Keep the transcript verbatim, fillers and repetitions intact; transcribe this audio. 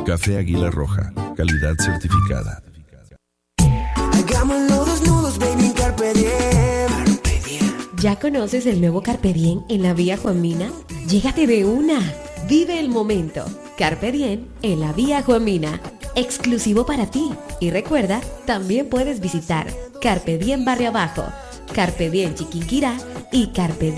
Café Águila Roja, calidad certificada. Hagámoslo desnudos, baby, carpe diem. ¿Ya conoces el nuevo Carpe Diem en la Vía Juan Mina? Llégate de una. Vive el momento. Carpe Diem en la Vía Juan Mina. Exclusivo para ti. Y recuerda, también puedes visitar Carpe Diem Barrio Abajo, Carpe Diem Chiquinquirá y Carpe Diem